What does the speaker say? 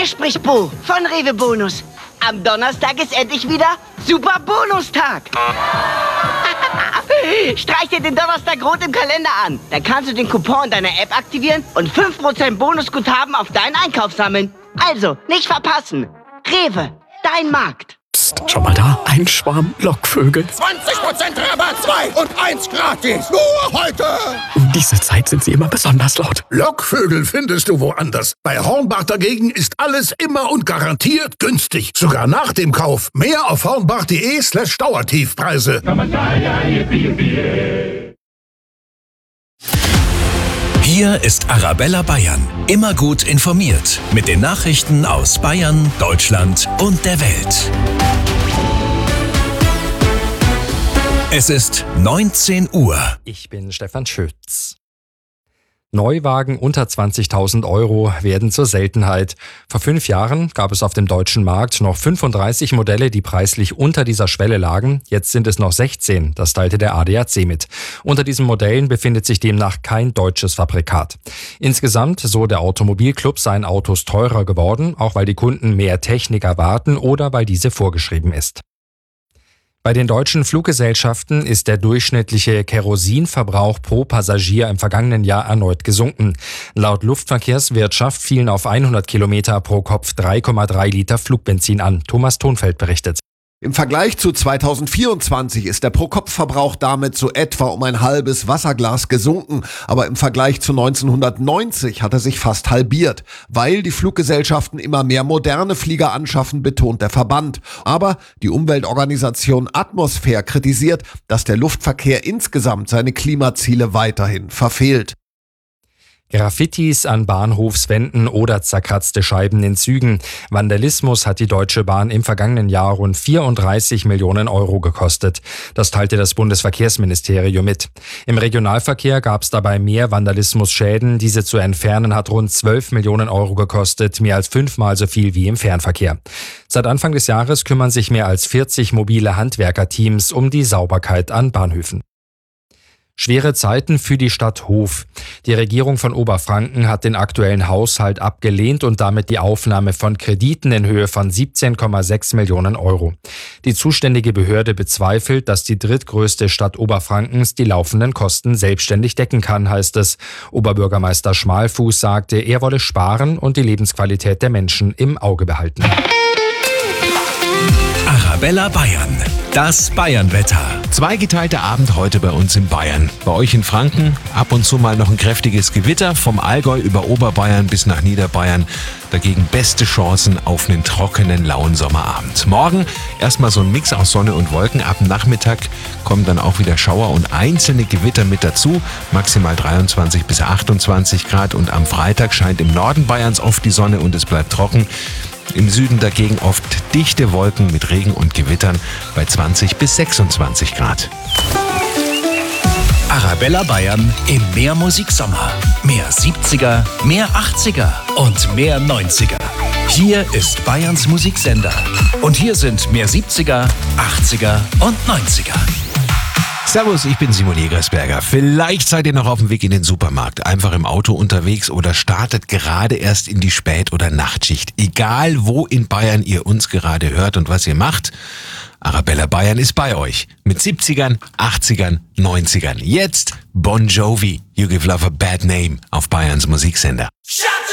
Hier spricht Bo von Rewe Bonus. Am Donnerstag ist endlich wieder Super Bonustag. Streich dir den Donnerstag rot im Kalender an. Dann kannst du den Coupon deiner App aktivieren und 5% Bonusguthaben auf deinen Einkauf sammeln. Also, nicht verpassen. Rewe, dein Markt. Psst, schau mal da, ein Schwarm Lockvögel. 20% Rabatt, 2 und 1 gratis. Nur heute. Um diese Zeit sind sie immer besonders laut. Lockvögel findest du woanders. Bei Hornbach dagegen ist alles immer und garantiert günstig. Sogar nach dem Kauf. Mehr auf hornbach.de/Dauertiefpreise. Hier ist Arabella Bayern. Immer gut informiert. Mit den Nachrichten aus Bayern, Deutschland und der Welt. Es ist 19 Uhr. Ich bin Stefan Schütz. Neuwagen unter 20.000 Euro werden zur Seltenheit. Vor 5 Jahren gab es auf dem deutschen Markt noch 35 Modelle, die preislich unter dieser Schwelle lagen. Jetzt sind es noch 16, das teilte der ADAC mit. Unter diesen Modellen befindet sich demnach kein deutsches Fabrikat. Insgesamt, so der Automobilclub, seien Autos teurer geworden, auch weil die Kunden mehr Technik erwarten oder weil diese vorgeschrieben ist. Bei den deutschen Fluggesellschaften ist der durchschnittliche Kerosinverbrauch pro Passagier im vergangenen Jahr erneut gesunken. Laut Luftverkehrswirtschaft fielen auf 100 Kilometer pro Kopf 3,3 Liter Flugbenzin an. Thomas Thonfeld berichtet. Im Vergleich zu 2024 ist der Pro-Kopf-Verbrauch damit so etwa um ein halbes Wasserglas gesunken. Aber im Vergleich zu 1990 hat er sich fast halbiert. Weil die Fluggesellschaften immer mehr moderne Flieger anschaffen, betont der Verband. Aber die Umweltorganisation Atmosphäre kritisiert, dass der Luftverkehr insgesamt seine Klimaziele weiterhin verfehlt. Graffitis an Bahnhofswänden oder zerkratzte Scheiben in Zügen. Vandalismus hat die Deutsche Bahn im vergangenen Jahr rund 34 Millionen Euro gekostet. Das teilte das Bundesverkehrsministerium mit. Im Regionalverkehr gab es dabei mehr Vandalismusschäden. Diese zu entfernen hat rund 12 Millionen Euro gekostet, mehr als 5-mal so viel wie im Fernverkehr. Seit Anfang des Jahres kümmern sich mehr als 40 mobile Handwerkerteams um die Sauberkeit an Bahnhöfen. Schwere Zeiten für die Stadt Hof. Die Regierung von Oberfranken hat den aktuellen Haushalt abgelehnt und damit die Aufnahme von Krediten in Höhe von 17,6 Millionen Euro. Die zuständige Behörde bezweifelt, dass die drittgrößte Stadt Oberfrankens die laufenden Kosten selbstständig decken kann, heißt es. Oberbürgermeister Schmalfuß sagte, er wolle sparen und die Lebensqualität der Menschen im Auge behalten. Arabella Bayern. Das Bayernwetter. Zweigeteilter Abend heute bei uns in Bayern. Bei euch in Franken ab und zu mal noch ein kräftiges Gewitter, vom Allgäu über Oberbayern bis nach Niederbayern. Dagegen beste Chancen auf einen trockenen, lauen Sommerabend. Morgen erstmal so ein Mix aus Sonne und Wolken. Ab Nachmittag kommen dann auch wieder Schauer und einzelne Gewitter mit dazu. Maximal 23 bis 28 Grad. Und am Freitag scheint im Norden Bayerns oft die Sonne und es bleibt trocken. Im Süden dagegen oft dichte Wolken mit Regen und Gewittern bei 20 bis 26 Grad. Arabella Bayern im Mehr Musik Sommer. Mehr 70er, mehr 80er und mehr 90er. Hier ist Bayerns Musiksender. Und hier sind mehr 70er, 80er und 90er. Servus, ich bin Simon Jägersberger. Vielleicht seid ihr noch auf dem Weg in den Supermarkt, einfach im Auto unterwegs oder startet gerade erst in die Spät- oder Nachtschicht. Egal, wo in Bayern ihr uns gerade hört und was ihr macht, Arabella Bayern ist bei euch. Mit 70ern, 80ern, 90ern. Jetzt Bon Jovi, You Give Love a Bad Name auf Bayerns Musiksender.